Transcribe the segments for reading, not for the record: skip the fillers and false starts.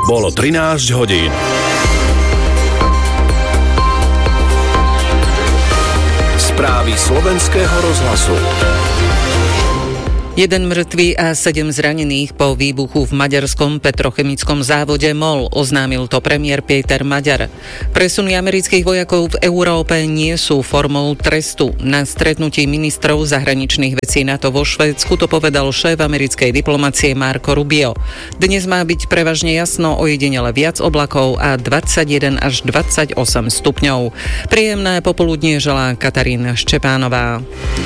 Bolo 13 hodín. Správy slovenského rozhlasu. 1 mŕtvy a 7 zranených po výbuchu v maďarskom petrochemickom závode MOL, oznámil to premiér Péter Maďar. Presuny amerických vojakov v Európe nie sú formou trestu. Na stretnutí ministrov zahraničných vecí NATO vo Švédsku to povedal šéf americkej diplomacie Marco Rubio. Dnes má byť prevažne jasno, ojedinele viac oblakov a 21 až 28 stupňov. Príjemné popoludnie želá Katarína Ščepánová.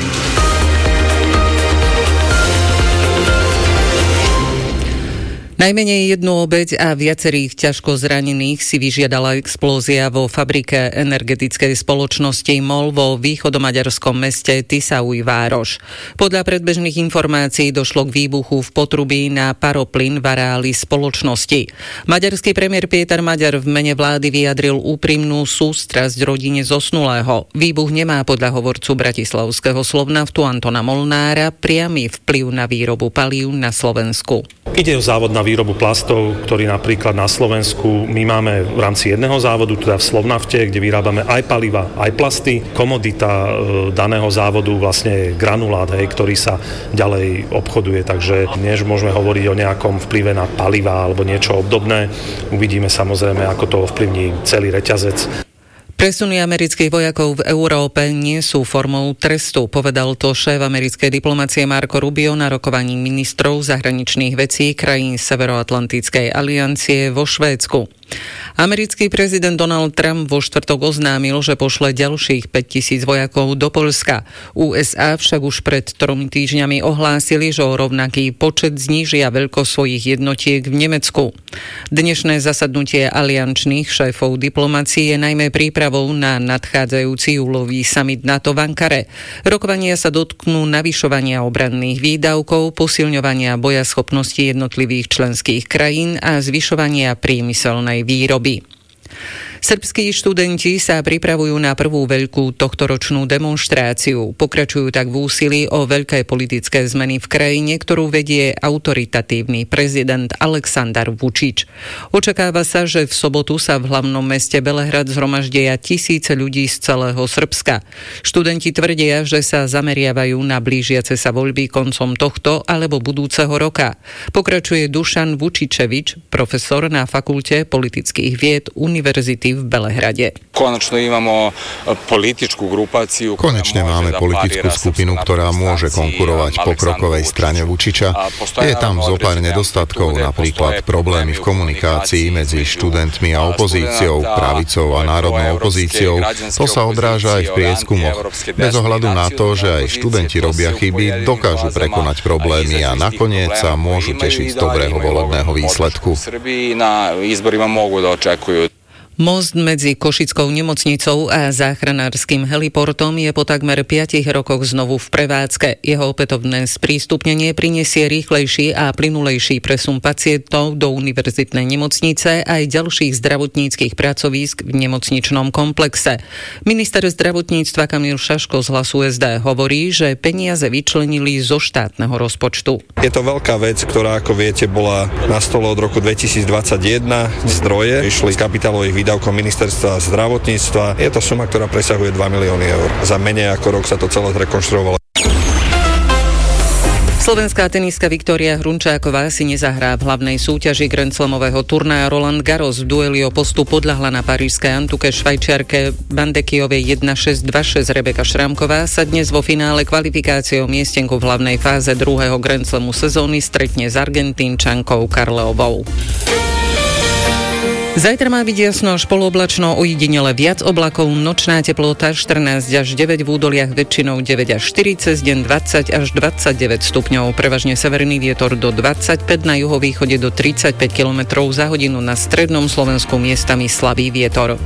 Najmenej jednu obeť a viacerých ťažko zranených si vyžiadala explózia vo fabrike energetickej spoločnosti MOL vo východomaďarskom meste Tiszaújváros. Podľa predbežných informácií došlo k výbuchu v potrubí na paroplyn v areáli spoločnosti. Maďarský premiér Péter Maďar v mene vlády vyjadril úprimnú sústrasť rodine zosnulého. Výbuch nemá podľa hovorcu bratislavského Slovnaftu Antona Molnára priamy vplyv na výrobu palív na Slovensku. Ide o závod na výrobu plastov, ktorý napríklad na Slovensku my máme v rámci jedného závodu, teda v Slovnafte, kde vyrábame aj paliva, aj plasty. Komodita daného závodu vlastne je granulát, ktorý sa ďalej obchoduje, takže než môžeme hovoriť o nejakom vplyve na paliva alebo niečo obdobné. Uvidíme samozrejme, ako to ovplyvní celý reťazec. Presuny amerických vojakov v Európe nie sú formou trestu, povedal to šéf americkej diplomacie Marco Rubio na rokovaní ministrov zahraničných vecí krajín Severoatlantickej aliancie vo Švédsku. Americký prezident Donald Trump vo štvrtok oznámil, že pošle ďalších 5,000 vojakov do Poľska. USA však už pred 3 týždňami ohlásili, že o rovnaký počet znížia veľkosť svojich jednotiek v Nemecku. Dnešné zasadnutie aliančných šéfov diplomacie je najmä prípravou na nadchádzajúci júlový summit NATO v Ankare. Rokovania sa dotknú navyšovania obranných výdavkov, posilňovania bojaschopnosti jednotlivých členských krajín a zvyšovania priemyselnej výroby. Srbskí študenti sa pripravujú na prvú veľkú tohtoročnú demonštráciu. Pokračujú tak v úsilí o veľké politické zmeny v krajine, ktorú vedie autoritatívny prezident Aleksandar Vučić. Očakáva sa, že v sobotu sa v hlavnom meste Belehrad zhromaždia tisíce ľudí z celého Srbska. Študenti tvrdia, že sa zameriavajú na blížiace sa voľby koncom tohto alebo budúceho roka. Pokračuje Dušan Vučičevič, profesor na fakulte politických vied Univerzity v Belehrade. Konečne máme politickú skupinu, ktorá môže konkurovať pokrokovej strane Vučiča. Je tam zopár nedostatkov, napríklad problémy v komunikácii medzi študentmi a opozíciou, pravicou a národnou opozíciou. To sa odráža aj v prieskumoch. Bez ohľadu na to, že aj študenti robia chyby, dokážu prekonať problémy a nakoniec sa môžu tešiť z dobrého volebného výsledku. Most medzi Košickou nemocnicou a záchranárskym heliportom je po takmer 5 rokoch znovu v prevádzke. Jeho opätovné sprístupnenie prinesie rýchlejší a plynulejší presun pacientov do univerzitnej nemocnice aj ďalších zdravotníckych pracovísk v nemocničnom komplexe. Minister zdravotníctva Kamil Šaško z Hlasu SD hovorí, že peniaze vyčlenili zo štátneho rozpočtu. Je to veľká vec, ktorá, ako viete, bola na stole od roku 2021. Zdroje išli z kapitálových výdavkov ministerstva zdravotníctva. Je to suma, ktorá presahuje 2 milióny eur. Za menej ako rok sa to celé zrekonštruovalo. Slovenská tenistka Viktória Hrunčáková si nezahrá v hlavnej súťaži Grand Slamového turnaja Roland Garros. V dueli o postup podľahla na parížskej Antuke Švajčiarke Bandekijovej 1-6, 2-6. Rebeka Šramková sa dnes vo finále kvalifikácie o miestenku v hlavnej fáze druhého Grand Slamu sezóny stretne s Argentínčankou Karleovou. Zajtra má byť jasno až polooblačno, ojedinele viac oblakov, nočná teplota 14 až 9, v údoliach väčšinou 9 až 4, cez deň 20 až 29 stupňov, prevažne severný vietor do 25, na juhovýchode do 35 km za hodinu, na strednom Slovensku miestami slabý vietor.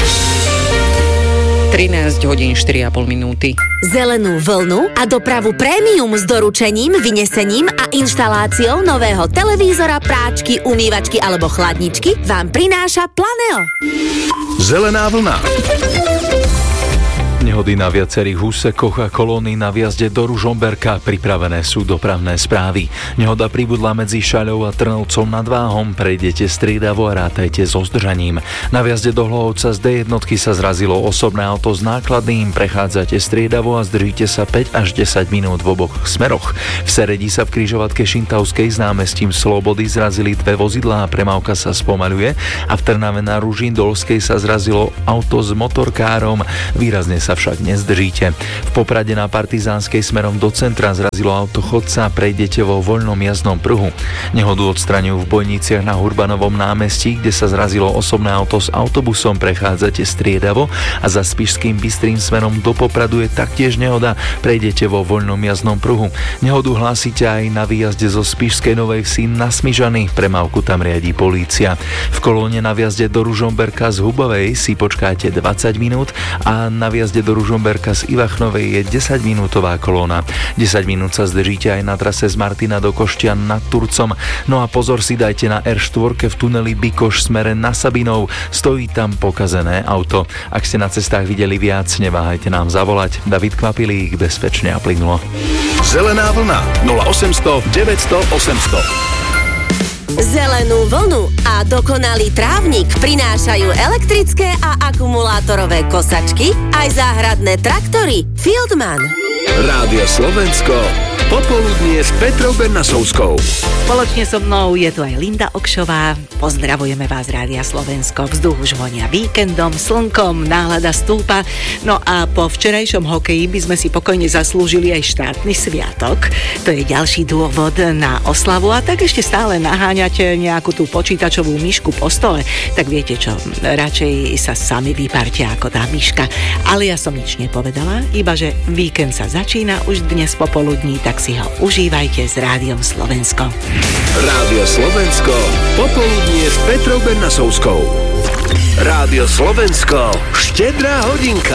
13 hodín 4,5 minúty. Zelenú vlnu a dopravu prémium s doručením, vynesením a inštaláciou nového televízora, práčky, umývačky alebo chladničky vám prináša Planeo. Zelená vlna. Nehody na viacerých úsekoch a kolóny na vjazde do Ružomberka, pripravené sú dopravné správy. Nehoda pribudla medzi Šaľou a Trnovcom nad Váhom, prejdete striedavo a rátajte so zdržaním. Na vjazde do Hlohovca z D1 sa zrazilo osobné auto s nákladným, prechádzate striedavo a zdržíte sa 5 až 10 minút v oboch smeroch. V Seredi sa v križovatke Šintavskej s námestím Slobody zrazili dve vozidlá a premávka sa spomaľuje a v Trnave na Ružindolskej sa zrazilo auto s motorkárom, výrazne sa však nezdržíte. V Poprade na Partizánskej smerom do centra zrazilo auto chodca, prejdete vo voľnom jazdnom pruhu. Nehodu odstraňujú v Bojniciach na Hurbanovom námestí, kde sa zrazilo osobné auto s autobusom, prechádzate striedavo a za Spišským Bystrým smerom do Popradu je taktiež nehoda, prejdete vo voľnom jazdnom pruhu. Nehodu hlásite aj na výjazde zo Spišskej Novej Vsi na Smižany, premávku tam riadí polícia. V kolóne na vjazde do Ružomberka z Hubovej si počkáte 20 minút a na vjazde do Ružomberka z Ivachnovej je 10-minútová kolóna. 10 minút sa zdržíte aj na trase z Martina do Koštian nad Turcom. No a pozor si dajte na R4 v tuneli Bikoš smere na Sabinov. Stojí tam pokazené auto. Ak ste na cestách videli viac, neváhajte nám zavolať. David Kvapilík, bezpečne a plynulo. Zelená vlna 0800 900 800. Zelenú vlnu a dokonalý trávnik prinášajú elektrické a akumulátorové kosačky aj záhradné traktory Fieldman. Rádio Slovensko, popoludnie s Petrou Bernasovskou. Spoločne so mnou je tu aj Linda Okšová. Pozdravujeme vás, Rádia Slovensko. Vzduch už vonia víkendom, slnkom, nálada stúpa. No a po včerajšom hokeji by sme si pokojne zaslúžili aj štátny sviatok. To je ďalší dôvod na oslavu. A tak ešte stále naháňate nejakú tú počítačovú myšku po stole. Tak viete čo, radšej sa sami vyparte ako tá myška. Ale ja som nič nepovedala, iba že víkend sa začína už dnes popoludní, tak si ho užívajte s Rádiom Slovensko. Rádio Slovensko, popoludnie s Petrou Bernasovskou. Rádio Slovensko, štedrá hodinka.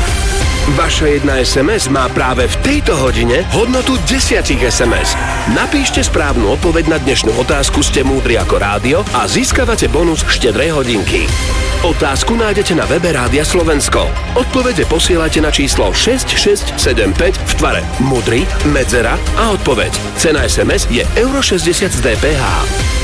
Vaša jedna SMS má práve v tejto hodine hodnotu 10 SMS. Napíšte správnu odpoveď na dnešnú otázku, ste múdri ako rádio a získavate bonus štedrej hodinky. Otázku nájdete na webe Rádia Slovensko. Odpovede posielate na číslo 6675 v tvare mudrý, medzera a odpoveď. Cena SMS je €60 z DPH.